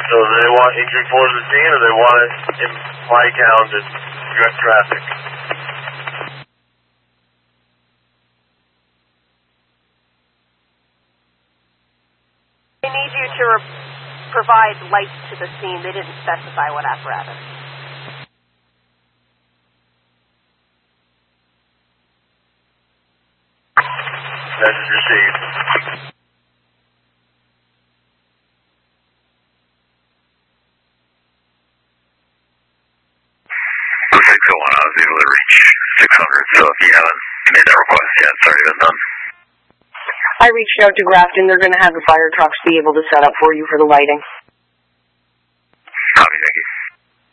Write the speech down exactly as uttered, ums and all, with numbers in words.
So they want E three four to the scene, or they want it in my town to direct traffic? They need you to re provide lights to the scene. They didn't specify what apparatus. Message received. six oh one, I was able to reach six hundred, so if you haven't made that request yet, it's already been done. I reached out to Grafton. They're going to have the fire trucks be able to set up for you for the lighting.